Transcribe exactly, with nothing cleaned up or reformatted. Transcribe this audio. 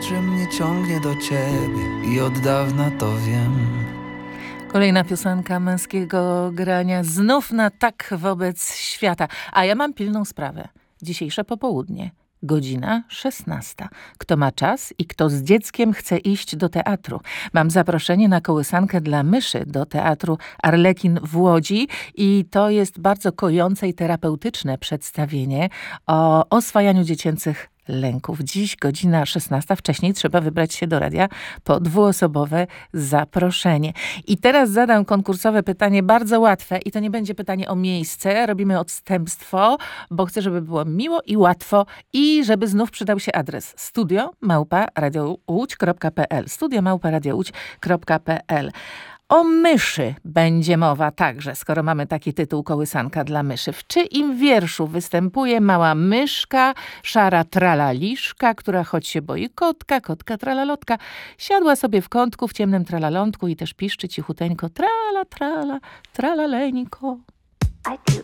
że mnie ciągnie do ciebie i od dawna to wiem. Kolejna piosenka męskiego grania znów na tak wobec świata. A ja mam pilną sprawę. Dzisiejsze popołudnie. Godzina szesnasta. Kto ma czas i kto z dzieckiem chce iść do teatru. Mam zaproszenie na kołysankę dla myszy do teatru Arlekin w Łodzi i to jest bardzo kojące i terapeutyczne przedstawienie o oswajaniu dziecięcych lęków. Dziś godzina szesnasta. Wcześniej trzeba wybrać się do radia po dwuosobowe zaproszenie. I teraz zadam konkursowe pytanie, bardzo łatwe i to nie będzie pytanie o miejsce. Robimy odstępstwo, bo chcę, żeby było miło i łatwo i żeby znów przydał się adres studio małpa radiołódź kropka pe el. studio małpa radiołódź kropka pe el. O myszy będzie mowa także, skoro mamy taki tytuł kołysanka dla myszy. W czyim wierszu występuje mała myszka, szara tralaliszka, która choć się boi kotka, kotka tralalotka, siadła sobie w kątku w ciemnym tralalątku i też piszczy cichuteńko trala, trala, tralaleńko. I do